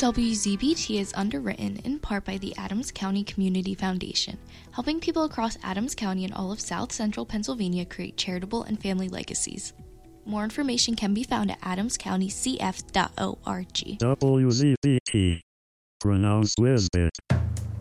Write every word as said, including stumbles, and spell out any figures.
W Z B T is underwritten in part by the Adams County Community Foundation, helping people across Adams County and all of South Central Pennsylvania create charitable and family legacies. More information can be found at adams county c f dot org. W Z B T. Pronounced Wisbit.